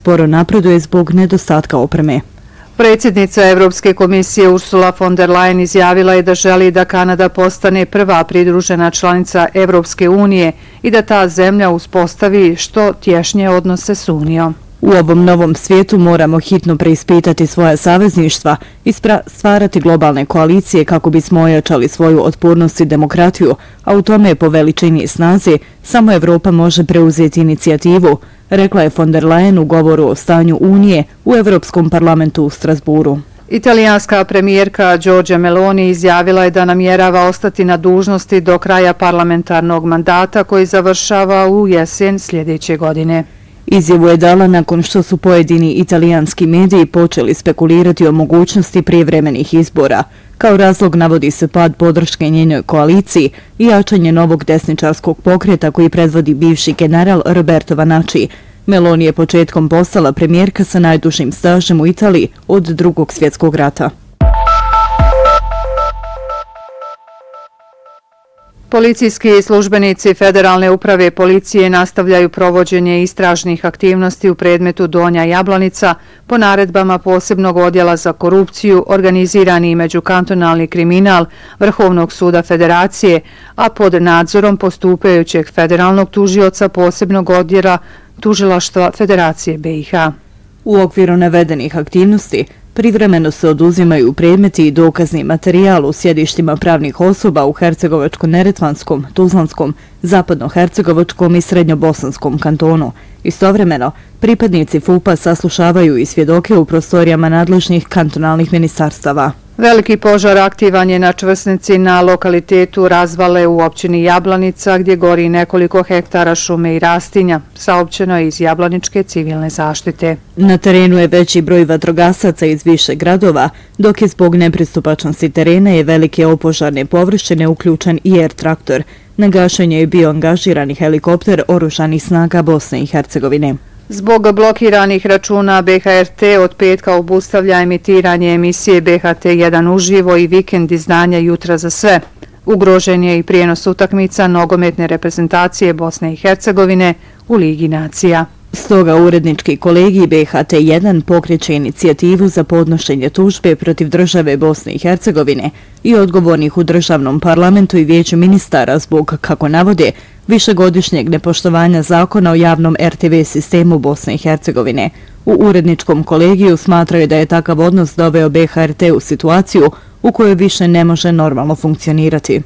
sporo napreduje zbog nedostatka opreme. Predsjednica Europske komisije Ursula von der Leyen izjavila je da želi da Kanada postane prva pridružena članica Europske unije i da ta zemlja uspostavi što tješnje odnose s Unijom. U ovom novom svijetu moramo hitno preispitati svoja savezništva i stvarati globalne koalicije kako bismo ojačali svoju otpornost i demokratiju, a u tome po veličini i snazi samo Europa može preuzeti inicijativu, rekla je von der Leyen u govoru o stanju Unije u Europskom parlamentu u Strasburu. Italijanska premijerka Giorgia Meloni izjavila je da namjerava ostati na dužnosti do kraja parlamentarnog mandata koji završava u jesen sljedeće godine. Izjavu je dala nakon što su pojedini italijanski mediji počeli spekulirati o mogućnosti prijevremenih izbora. Kao razlog navodi se pad podrške njenoj koaliciji i jačanje novog desničarskog pokreta koji predvodi bivši general Roberto Vanacci. Meloni je početkom postala premijerka sa najdužim stažem u Italiji od Drugog svjetskog rata. Policijski službenici Federalne uprave policije nastavljaju provođenje istražnih aktivnosti u predmetu Donja Jablanica po naredbama posebnog odjela za korupciju, organizirani i međukantonalni kriminal Vrhovnog suda Federacije, a pod nadzorom postupajućeg federalnog tužioca posebnog odjela tužilaštva Federacije BiH. U okviru navedenih aktivnosti privremeno se oduzimaju predmeti i dokazni materijal u sjedištima pravnih osoba u Hercegovačko-Neretvanskom, Tuzlanskom, Zapadno-Hercegovačkom i Srednjobosanskom kantonu. Istovremeno, pripadnici FUP-a saslušavaju i svjedoke u prostorijama nadležnih kantonalnih ministarstava. Veliki požar aktivan je na čvrsnici na lokalitetu Razvale u općini Jablanica gdje gori nekoliko hektara šume i rastinja, saopćeno je iz Jablaničke civilne zaštite. Na terenu je veći broj vatrogasaca iz više gradova, dok je zbog nepristupačnosti terena je velike opožarne površine uključen i air traktor. Na gašenje je bio angažirani helikopter Oružanih snaga Bosne i Hercegovine. Zbog blokiranih računa BHRT od petka obustavlja emitiranje emisije BHT1 uživo i vikend izdanja Jutra za sve. Ugrožen je i prijenos utakmica nogometne reprezentacije Bosne i Hercegovine u Ligi nacija. Stoga urednički kolegij BHT1 pokreće inicijativu za podnošenje tužbe protiv države Bosne i Hercegovine i odgovornih u državnom parlamentu i vijeću ministara zbog, kako navode, višegodišnjeg nepoštovanja zakona o javnom RTV sistemu Bosne i Hercegovine. U uredničkom kolegiju smatraju da je takav odnos doveo BHRT u situaciju u kojoj više ne može normalno funkcionirati.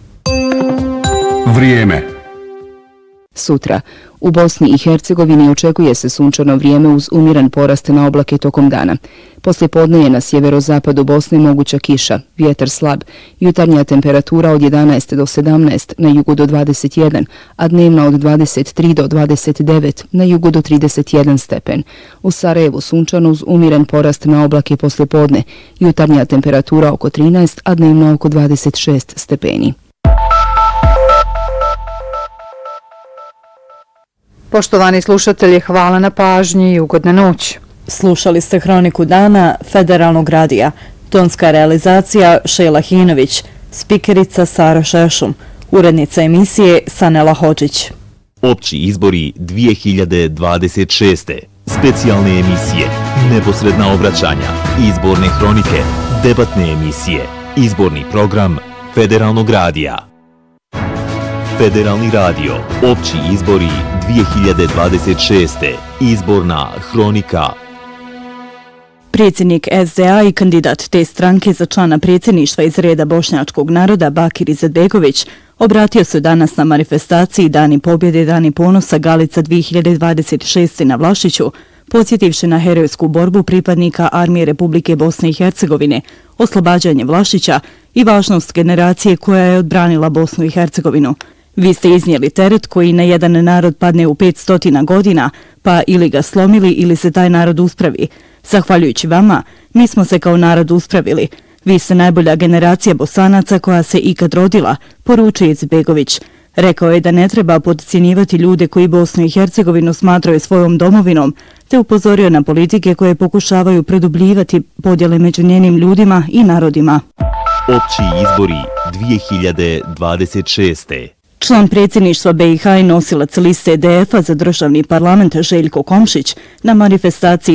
Vrijeme. Sutra. U Bosni i Hercegovini očekuje se sunčano vrijeme uz umjeran porast na oblake tokom dana. Poslije podne je na sjeverozapadu Bosne moguća kiša, vjetar slab, jutarnja temperatura od 11 do 17, na jugu do 21, a dnevna od 23 do 29, na jugu do 31 stepen. U Sarajevu sunčano uz umjeran porast na oblake poslije podne, jutarnja temperatura oko 13, a dnevna oko 26 stepeni. Poštovani slušatelji, hvala na pažnji i ugodna noć. Slušali ste Hroniku dana Federalnog radija. Tonska realizacija Šejla Hinović, spikerica Sara Šešum, urednica emisije Sanela Hodžić. Opći izbori 2026. Specijalne emisije, neposredna obraćanja, izborne hronike, debatne emisije, izborni program Federalnog radija. Federalni radio, opći izbori 2026. Izborna hronika. Predsjednik SDA i kandidat te stranke za člana predsjedništva iz reda bošnjačkog naroda Bakir Izetbegović obratio se danas na manifestaciji Dani pobjede, Dani ponosa Galica 2026. na Vlašiću, podsjetivši na herojsku borbu pripadnika Armije Republike Bosne i Hercegovine, oslobađanje Vlašića i važnost generacije koja je odbranila Bosnu i Hercegovinu. Vi ste iznijeli teret koji na jedan narod padne u 500 godina, pa ili ga slomili ili se taj narod uspravi. Zahvaljujući vama, mi smo se kao narod uspravili. Vi ste najbolja generacija Bosanaca koja se ikad rodila, poručuje Izetbegović. Rekao je da ne treba podcjenjivati ljude koji Bosnu i Hercegovinu smatraju svojom domovinom, te upozorio na politike koje pokušavaju produbljivati podjele među njenim ljudima i narodima. Opći izbori 2026. Član predsjedništva BiH i nosilac liste DF-a za državni parlament Željko Komšić na manifestaciji